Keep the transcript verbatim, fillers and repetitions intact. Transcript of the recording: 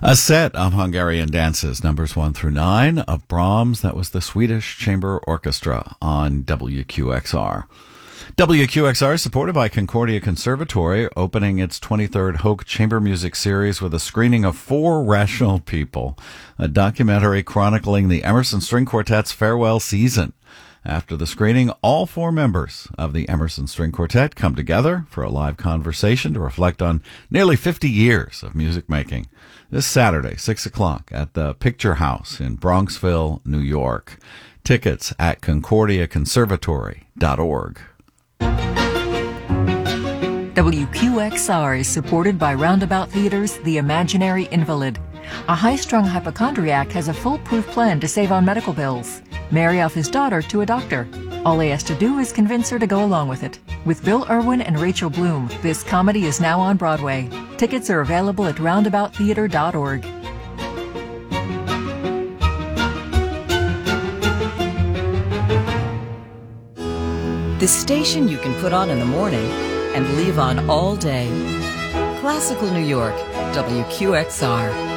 A set of Hungarian dances, numbers one through nine, of Brahms. That was the Swedish Chamber Orchestra on W Q X R. W Q X R is supported by Concordia Conservatory, opening its twenty-third Hoke Chamber Music Series with a screening of Four Rational People, a documentary chronicling the Emerson String Quartet's farewell season. After the screening, all four members of the Emerson String Quartet come together for a live conversation to reflect on nearly fifty years of music making. This Saturday, six o'clock, at the Picture House in Bronxville, New York. Tickets at concordia conservatory dot org. W Q X R is supported by Roundabout Theater's The Imaginary Invalid. A high-strung hypochondriac has a foolproof plan to save on medical bills. Marry off his daughter to a doctor. All he has to do is convince her to go along with it. With Bill Irwin and Rachel Bloom, this comedy is now on Broadway. Tickets are available at roundabout theater dot org. The station you can put on in the morning and leave on all day. Classical New York, W Q X R.